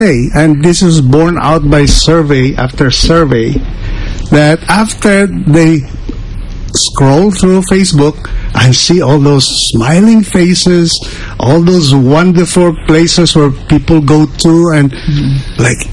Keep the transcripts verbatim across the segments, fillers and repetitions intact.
And this is borne out by survey after survey, that after they scroll through Facebook and see all those smiling faces, all those wonderful places where people go to, and mm-hmm. like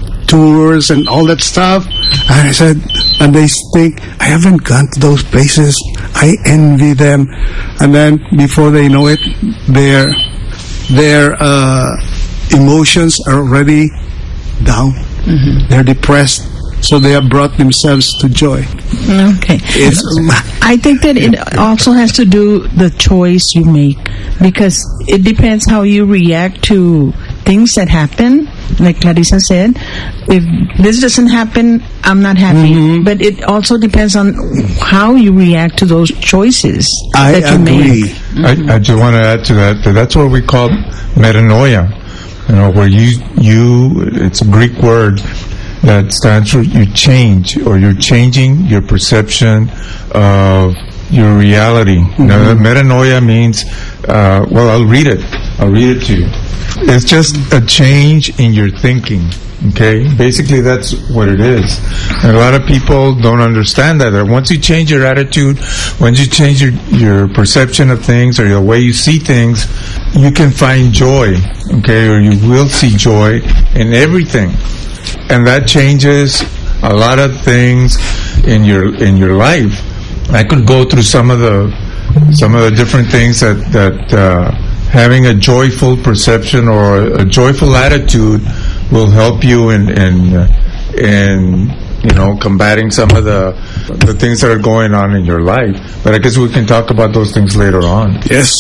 tours and all that stuff, and I said, and they think, I haven't gone to those places, I envy them. And then before they know it, they're they're uh emotions are already down. Mm-hmm. They're depressed, so they have brought themselves to joy. Okay. It's, I think that it also has to do the choice you make, because it depends how you react to things that happen. Like Clarissa said, if this doesn't happen, I'm not happy. Mm-hmm. But it also depends on how you react to those choices I that you agree. make. Mm-hmm. I, I just want to add to that, that that's what we call metanoia. You know, where you, you, it's a Greek word that stands for you change, or you're changing your perception of your reality. Mm-hmm. Now, metanoia means, uh, well, I'll read it. I'll read it to you. It's just a change in your thinking. Okay? Basically, that's what it is. And a lot of people don't understand that. That once you change your attitude, once you change your, your perception of things, or the way you see things, you can find joy. Okay? Or you will see joy in everything. And that changes a lot of things in your in your life. I could go through some of the some of the different things that that uh, having a joyful perception or a joyful attitude will help you in in uh, in you know combating some of the the things that are going on in your life. But I guess we can talk about those things later on. Yes.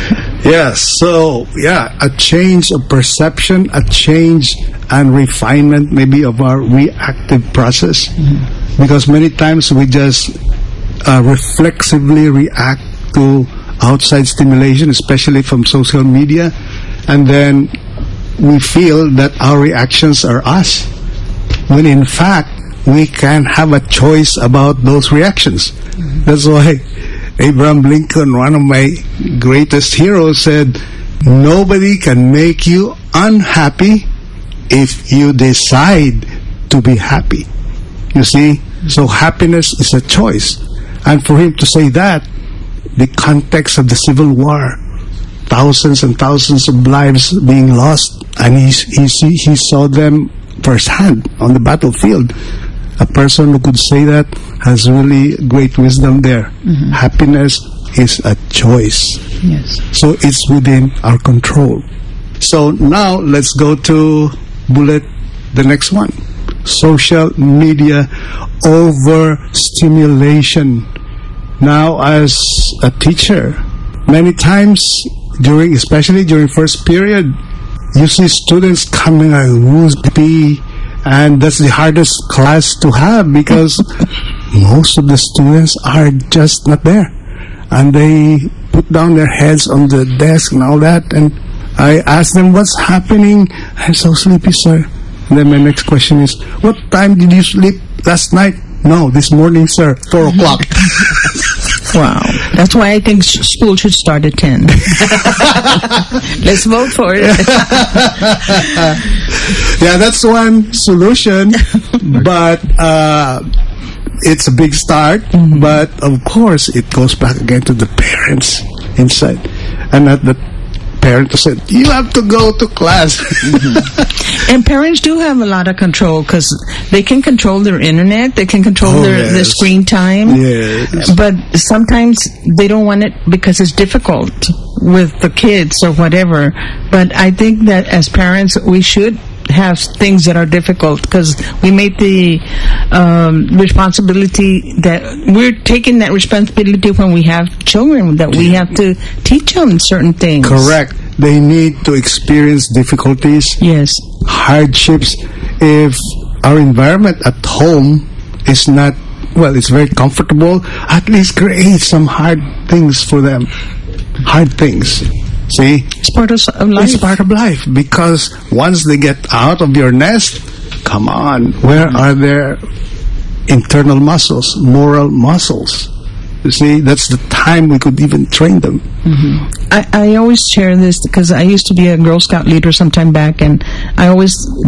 Yes. So yeah, a change of perception, a change and refinement maybe of our reactive process, mm-hmm. because many times we just uh, reflexively react to outside stimulation, especially from social media, and then we feel that our reactions are us, when in fact we can have a choice about those reactions. Mm-hmm. That's why Abraham Lincoln, one of my greatest heroes, said, nobody can make you unhappy if you decide to be happy. You see? So happiness is a choice. And for him to say that, the context of the Civil War, thousands and thousands of lives being lost, and he, he, he saw them firsthand on the battlefield. A person who could say that has really great wisdom there. Mm-hmm. Happiness is a choice. Yes. So it's within our control. So now let's go to bullet, the next one. Social media overstimulation. Now, as a teacher, many times during, especially during first period, you see students coming like whoopee, and that's the hardest class to have because most of the students are just not there, and they put down their heads on the desk and all that, and I ask them, what's happening? I'm so sleepy, sir. And then my next question is, what time did you sleep last night? No, this morning, sir, four o'clock. Wow. That's why I think sh- school should start at ten. Let's vote for it. Yeah, that's one solution, but uh, it's a big start. Mm-hmm. But of course, it goes back again to the parents inside, and not the parent who said, you have to go to class. Mm-hmm. And parents do have a lot of control because they can control their internet, they can control oh, their, yes. their screen time. Yes. But sometimes they don't want it because it's difficult with the kids or whatever. But I think that as parents, we should have things that are difficult because we make the um, responsibility that we're taking that responsibility when we have children, that we have to teach them certain things. Correct. They need to experience difficulties, yes, hardships. If our environment at home is not, well, it's very comfortable, at least create some hard things for them. Hard things. See? It's part of life. It's part of life, because once they get out of your nest, come on, where are their internal muscles, moral muscles? You see, that's the time we could even train them. I, I always share this because I used to be a Girl Scout leader some time back, and I always